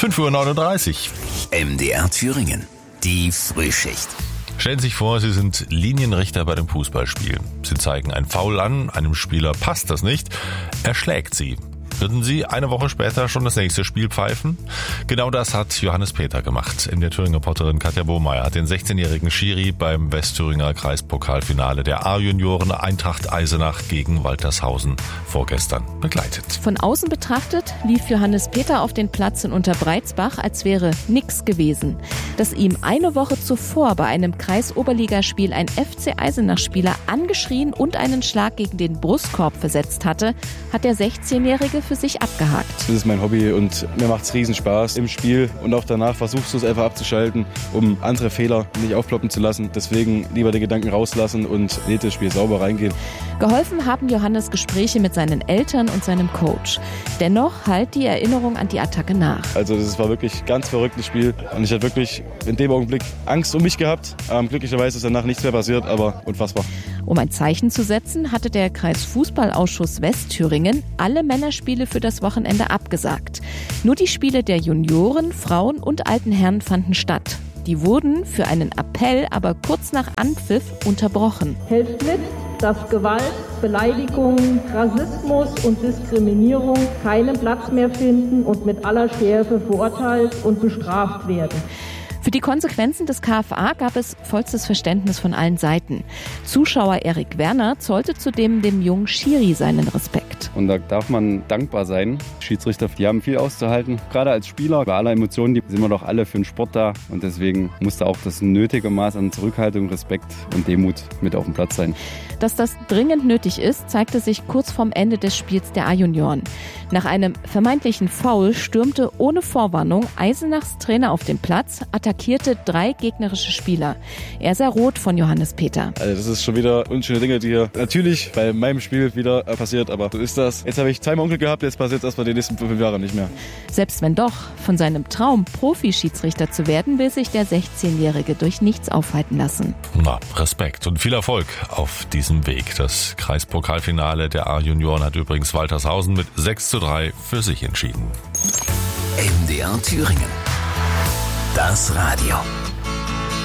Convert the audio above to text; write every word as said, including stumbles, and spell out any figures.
fünf Uhr neununddreißig. M D R Thüringen, die Frühschicht. Stellen Sie sich vor, Sie sind Linienrichter bei dem Fußballspiel. Sie zeigen ein Foul an, einem Spieler passt das nicht, er schlägt Sie. Würden Sie eine Woche später schon das nächste Spiel pfeifen? Genau das hat Johannes Peter gemacht. M D R-Thüringer Reporterin Katja Bohmeier hat den sechzehnjährigen Schiri beim Westthüringer Kreispokalfinale der A-Junioren Eintracht Eisenach gegen Waltershausen vorgestern begleitet. Von außen betrachtet lief Johannes Peter auf den Platz in Unterbreizbach, als wäre nichts gewesen. Dass ihm eine Woche zuvor bei einem Kreisoberligaspiel ein F C Eisenach-Spieler angeschrien und einen Schlag gegen den Brustkorb versetzt hatte, hat der sechzehnjährige für sich abgehakt. Das ist mein Hobby und mir macht es riesen Spaß im Spiel und auch danach versuchst du es einfach abzuschalten, um andere Fehler nicht aufploppen zu lassen. Deswegen lieber die Gedanken rauslassen und nächstes Spiel sauber reingehen. Geholfen haben Johannes Gespräche mit seinen Eltern und seinem Coach. Dennoch hallt die Erinnerung an die Attacke nach. Also das war wirklich ein ganz verrücktes Spiel und ich hatte wirklich in dem Augenblick Angst um mich gehabt. Ähm, glücklicherweise ist danach nichts mehr passiert, aber unfassbar. Um ein Zeichen zu setzen, hatte der Kreisfußballausschuss Westthüringen alle Männerspiele für das Wochenende abgesagt. Nur die Spiele der Junioren, Frauen und alten Herren fanden statt. Die wurden für einen Appell aber kurz nach Anpfiff unterbrochen. Helft mit, dass Gewalt, Beleidigung, Rassismus und Diskriminierung keinen Platz mehr finden und mit aller Schärfe verurteilt und bestraft werden. Für die Konsequenzen des K F A gab es vollstes Verständnis von allen Seiten. Zuschauer Erik Werner zollte zudem dem jungen Schiri seinen Respekt. Und da darf man dankbar sein. Schiedsrichter, die haben viel auszuhalten. Gerade als Spieler, bei aller Emotionen, die sind wir doch alle für den Sport da. Und deswegen muss da auch das nötige Maß an Zurückhaltung, Respekt und Demut mit auf dem Platz sein. Dass das dringend nötig ist, zeigte sich kurz vorm Ende des Spiels der A-Junioren. Nach einem vermeintlichen Foul stürmte ohne Vorwarnung Eisenachs Trainer auf den Platz, attackierte drei gegnerische Spieler. Er sah rot von Johannes Peter. Also das ist schon wieder unschöne Dinge, die hier natürlich bei meinem Spiel wieder passiert, aber so ist das. Jetzt habe ich zweimal Onkel gehabt, jetzt passiert es erstmal die nächsten fünf Jahre nicht mehr. Selbst wenn doch, von seinem Traum, Profi-Schiedsrichter zu werden, will sich der sechzehnjährige durch nichts aufhalten lassen. Na, Respekt und viel Erfolg auf diesem Weg. Das Kreispokalfinale der A-Junioren hat übrigens Waltershausen mit sechs zu drei für sich entschieden. M D R Thüringen. Das Radio.